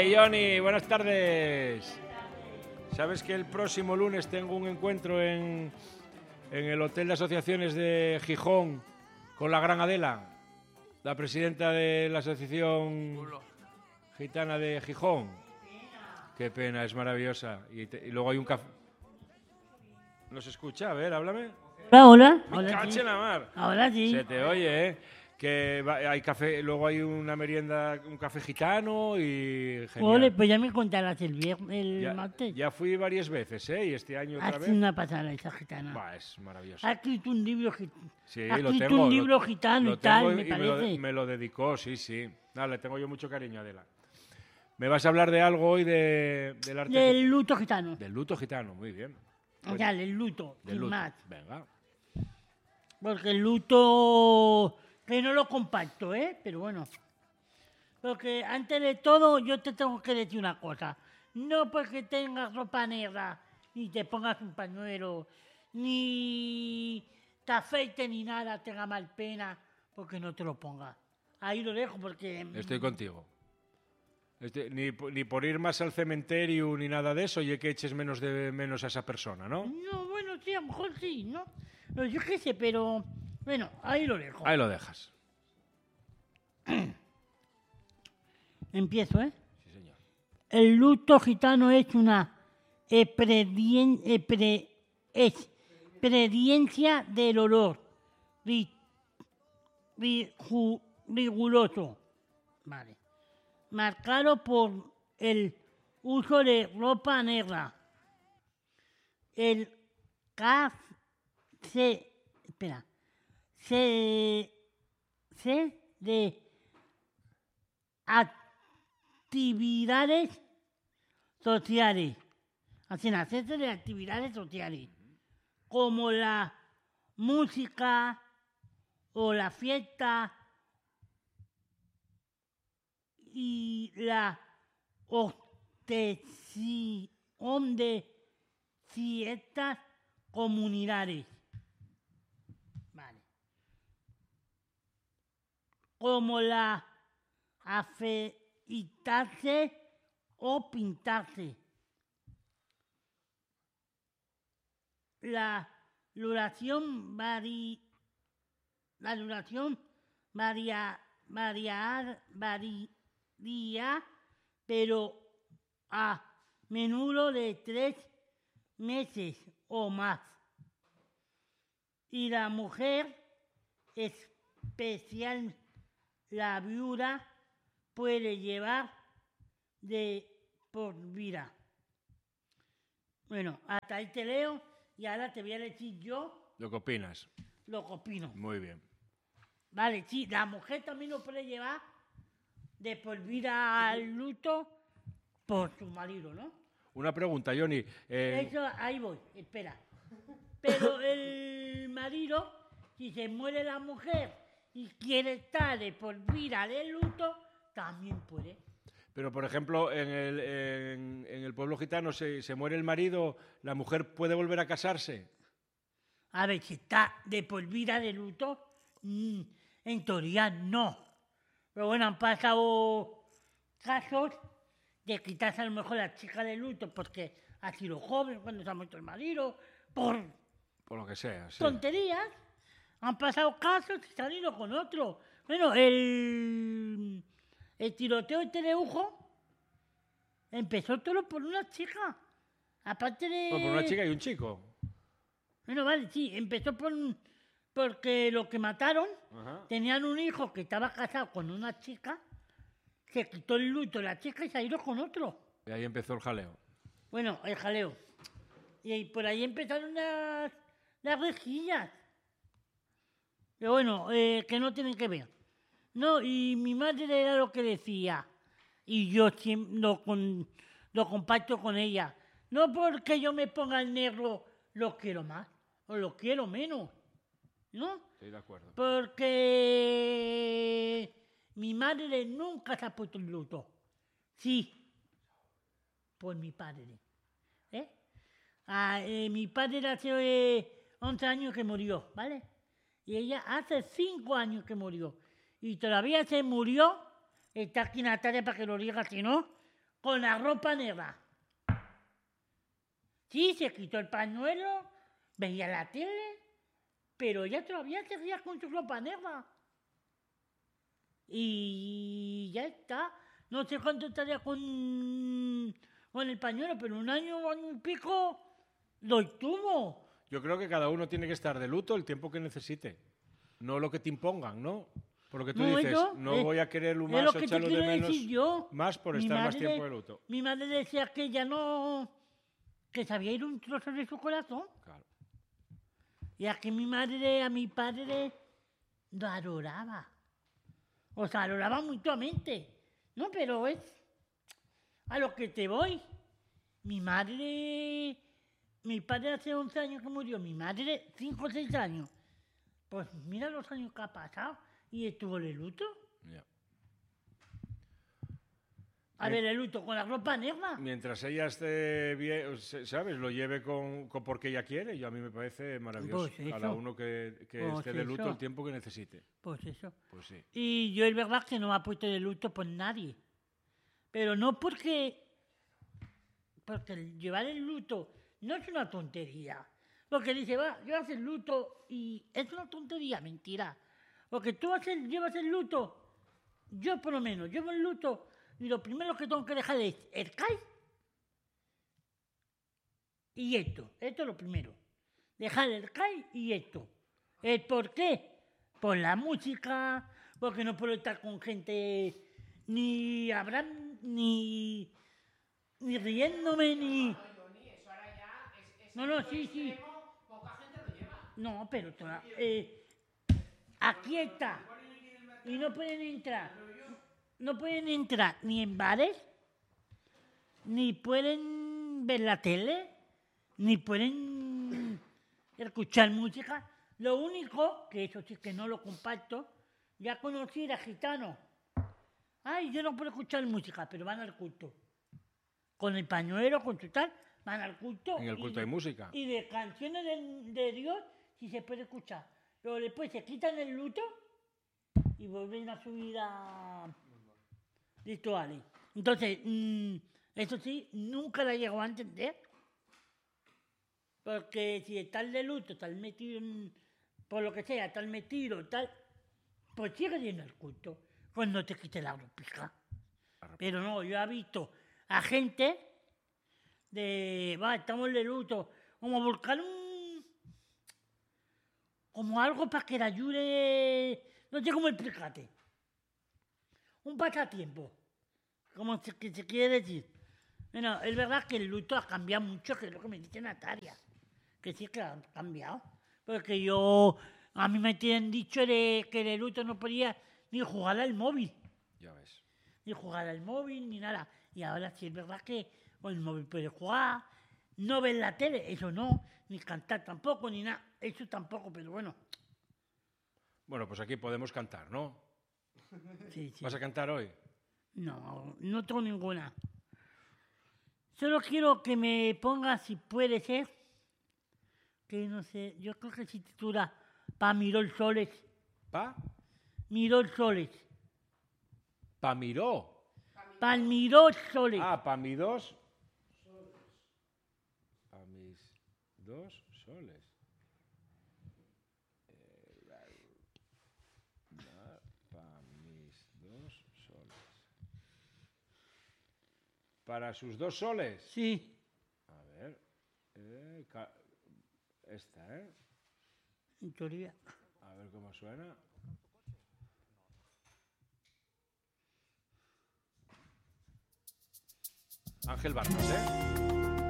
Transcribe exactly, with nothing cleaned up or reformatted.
Hey, Johnny, buenas tardes. ¿Sabes que el próximo lunes tengo un encuentro en, en el Hotel de Asociaciones de Gijón con la gran Adela, la presidenta de la Asociación Gitana de Gijón? Qué pena, es maravillosa. Y, te, y luego hay un café. ¿No se escucha? A ver, háblame. Hola, hola. Me Hola, cache sí. la mar. Ahora sí. Se te oye, ¿eh? Que va- hay café, luego hay una merienda, un café gitano y genial. Ole, pues ya me contarás el viernes, el ya, martes. ya fui varias veces, ¿eh? Y este año otra Ha vez. sido una pasada esa gitana. Bah, es maravilloso. Ha escrito un libro, gi- Sí, ha lo escrito tengo. un lo- libro gitano lo y tal, tengo me y me lo, parece. me lo dedicó, sí, sí. Nada, le tengo yo mucho cariño a Adela. ¿Me vas a hablar de algo hoy de, del arte? Del gitano? luto gitano. Del luto gitano, muy bien. O sea, del luto, Del sin luto. más. Venga. Porque el luto, que no lo comparto, ¿eh? Pero bueno. Porque antes de todo, yo te tengo que decir una cosa. No porque tengas ropa negra, ni te pongas un pañuelo, ni te afeites ni nada, tenga mal pena, porque no te lo pongas. Ahí lo dejo porque... Estoy contigo. Este- ni, po- ni por ir más al cementerio ni nada de eso, y que eches menos de menos a esa persona, ¿no? No, bueno, sí, a lo mejor sí, ¿no? No, yo qué sé, pero... Bueno, ahí lo dejo. Ahí lo dejas. Empiezo, ¿eh? Sí, señor. El luto gitano es una epredien- epre- experiencia del olor ri- ri- ju- riguroso, vale, marcado por el uso de ropa negra, el caf se, espera, se, se de actividades sociales, hacen hacerse de actividades sociales, como la música o la fiesta y la obtención de fiestas comunidades. Vale. Como la afeitarse o pintarse. La duración vari, la duración varía, varía, varía, pero a menudo de tres meses o más. Y la mujer, especial la viuda, puede llevar de por vida. Bueno, hasta ahí te leo y ahora te voy a decir yo ¿Lo que opinas? lo que opino. Muy bien. Vale, sí, la mujer también lo puede llevar de por vida al luto por su marido, ¿no? Una pregunta, Johnny. eh, Eso, ahí voy, espera. Pero el marido, si se muere la mujer y quiere estar de por vida de luto, también puede. pero, por ejemplo, en el, en, en el pueblo gitano se, se muere el marido, ¿la mujer puede volver a casarse? A ver, si está de por vida de luto, mm, en teoría no. Pero bueno, han pasado casos de quitarse a lo mejor la chica de luto porque ha sido joven cuando se ha muerto el marido, por Por lo que sea, sí. tonterías. Han pasado casos y se han ido con otro. Bueno, el, el tiroteo este de Ujo empezó todo por una chica. Aparte de... Bueno, por una chica y un chico. Bueno, vale, sí, empezó por un- porque los que mataron Ajá. tenían un hijo que estaba casado con una chica, se quitó el luto de la chica y se ha ido con otro. Y ahí empezó el jaleo. Bueno, el jaleo. Y ahí- por ahí empezaron las, las rejillas. Pero bueno, eh, que no tienen que ver. No, y mi madre era lo que decía. Y yo siempre lo, con- lo comparto con ella. No porque yo me ponga el negro lo quiero más o lo quiero menos. ¿No? Estoy de acuerdo. Porque mi madre nunca se ha puesto en luto. Sí, por mi padre. ¿Eh? Ah, eh, mi padre hace eh, once años que murió, ¿vale? Y ella hace cinco años que murió. Y todavía se murió, está aquí Natalia para que lo diga, si no, con la ropa negra. Sí, se quitó el pañuelo, veía la tele, pero ella todavía seguía con su ropa negra. Y ya está. No sé cuánto estaría con, con el pañuelo, pero un año, año y pico lo tuvo. Yo creo que cada uno tiene que estar de luto el tiempo que necesite. No lo que te impongan, ¿no? Por lo que tú No, dices, yo, no eh, voy a quererlo es más lo o que te echarlo de quiero menos decir yo. más por Mi estar más madre- tiempo de luto. Mi madre decía que ya no... que sabía ir un trozo de su corazón. Claro. Y a que mi madre, a mi padre, lo adoraba. O sea, adoraba mutuamente. No, pero es a lo que te voy. Mi madre... Mi padre hace once años que murió. Mi madre, cinco o seis años. Pues mira los años que ha pasado. Y estuvo de luto. Ya. A Bien. ver, el luto con la ropa negra. Mientras ella esté bien, ¿sabes? Lo lleve con, con porque ella quiere, yo a mí me parece maravilloso. Pues Cada eso. uno que, que Pues esté de luto eso. el tiempo que necesite. Pues eso. Pues sí. Y yo es verdad que no me ha puesto de luto por nadie. Pero no porque... Porque el llevar el luto no es una tontería. Porque dice, va, llevas el luto y es una tontería, mentira. Porque tú haces, llevas el luto, yo por lo menos llevo el luto y lo primero que tengo que dejar es el C A I y esto. Esto es lo primero. Dejar el C A I y esto. ¿El por qué? Por la música, porque no puedo estar con gente ni habrán ni ni riéndome ni no no sí sí no pero toda, eh, aquí está y no pueden entrar no pueden entrar ni en bares ni pueden ver la tele ni pueden escuchar música. Lo único, que eso sí que no lo comparto, ya conocí a gitanos. Ay, yo no puedo escuchar música, pero van al culto. Con el pañuelo, con su tal, van al culto. En el culto y, hay música. Y de canciones de, de Dios, sí se puede escuchar. Pero después se quitan el luto y vuelven a su vida rituales. Entonces, mmm, eso sí, nunca la llegó a entender. Porque si estás de luto, estás metido en, por lo que sea, estás metido, tal, pues sigue yendo al culto, pues no te quite la ropica. Pero no, yo he visto a gente de, va, estamos de luto, como buscar un, como algo para que le ayude, no sé cómo explicarte, un pasatiempo, como se, que se quiere decir. Bueno, es verdad que el luto ha cambiado mucho, que es lo que me dice Natalia, que sí que ha cambiado. Porque yo, a mí me tienen dicho de que de luto no podía ni jugar al móvil. Ya ves. Ni jugar al móvil, ni nada. Y ahora sí es verdad que con el móvil puedes jugar, no ver la tele, eso no, ni cantar tampoco, ni nada, eso tampoco, pero bueno. Bueno, pues aquí podemos cantar, ¿no? Sí, sí. ¿Vas a cantar hoy? No, no tengo ninguna. Solo quiero que me pongas, si puede ser, que no sé, yo creo que se titula Pa Miró Soles. ¿Pa? Miró Soles. ¿Pa miró? Pa Miró Soles. Ah, pa mi dos. Pa mis dos soles. Eh, pa mis dos soles. ¿Para sus dos soles? Sí. A ver. Eh, ca- esta, ¿eh? En teoría. A ver cómo suena. Ángel Vargas, ¿eh?